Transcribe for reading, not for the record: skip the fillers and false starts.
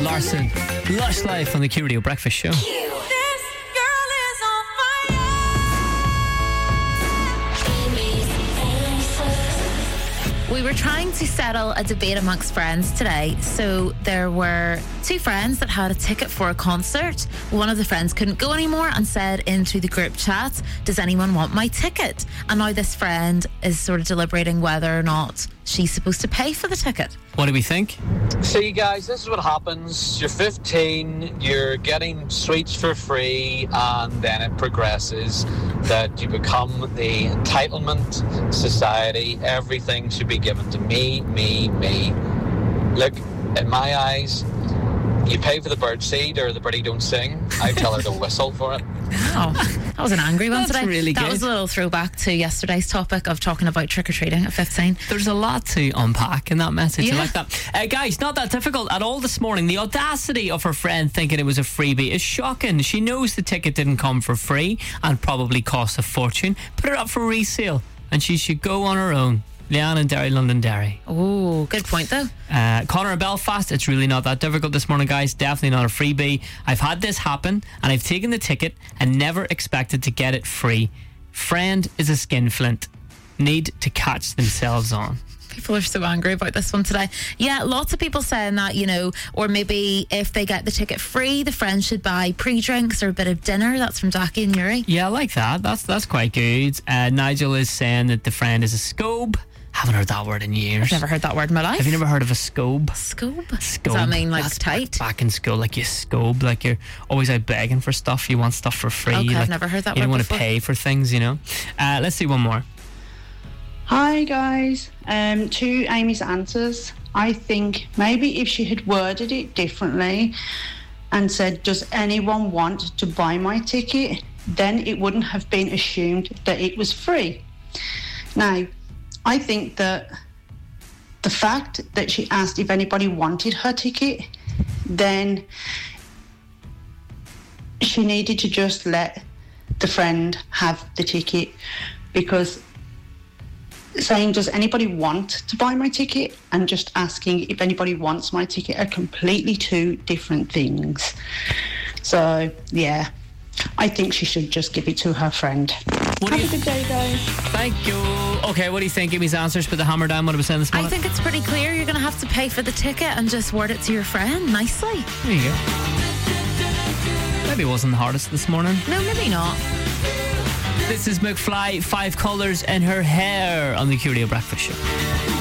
Larson, Lush Life on the Q Radio Breakfast Show. We were trying to settle a debate amongst friends today. So there were two friends that had a ticket for a concert. One of the friends couldn't go anymore and said into the group chat, does anyone want my ticket? And now this friend is sort of deliberating whether or not she's supposed to pay for the ticket. What do we think? See, guys, this is what happens. You're 15, you're getting sweets for free, and then it progresses that you become the entitlement society. Everything should be given to me. Look, in my eyes, you pay for the birdseed or the birdie don't sing. I tell her to whistle for it. Wow, that was an angry one today. Really that good. was a little throwback to yesterday's topic of talking about trick-or-treating at 15. There's a lot to unpack in that message. Yeah. I like that. Guys, not that difficult at all this morning. The audacity of her friend thinking it was a freebie is shocking. She knows the ticket didn't come for free and probably cost a fortune. Put it up for resale and she should go on her own. Leanne and Derry, Londonderry. Oh, good point though. Connor in Belfast, it's really not that difficult this morning, guys. Definitely not a freebie. I've had this happen and I've taken the ticket and never expected to get it free. Friend is a skinflint. Need to catch themselves on. People are so angry about this one today. Yeah, lots of people saying that, you know, or maybe if they get the ticket free, the friend should buy pre-drinks or a bit of dinner. That's from Daki and Yuri. Yeah, I like that. That's quite good. Nigel is saying that the friend is a scobe. Haven't heard that word in years. I've never heard that word in my life. Have you never heard of a scobe? Scobe? Scobe. Does that mean like That's tight? Back in school, like you scobe, like you're always out begging for stuff. You want stuff for free. Okay, like, I've never heard that you word don't want before. to pay for things, you know. Let's see one more. Hi guys, to Amy's answers, I think maybe if she had worded it differently and said, does anyone want to buy my ticket, then it wouldn't have been assumed that it was free. Now, I think that the fact that she asked if anybody wanted her ticket, then she needed to just let the friend have the ticket, because saying, does anybody want to buy my ticket, and just asking if anybody wants my ticket are completely two different things. So, yeah, I think she should just give it to her friend. Have a good day, guys. Thank you. Okay, what do you think? Give me his answers. Put the hammer down. What I was saying this morning. I think it's pretty clear. You're going to have to pay for the ticket and just word it to your friend nicely. There you go. Maybe it wasn't the hardest this morning. No, maybe not. This is McFly, 5 colours in her hair on the Q Radio Breakfast Show.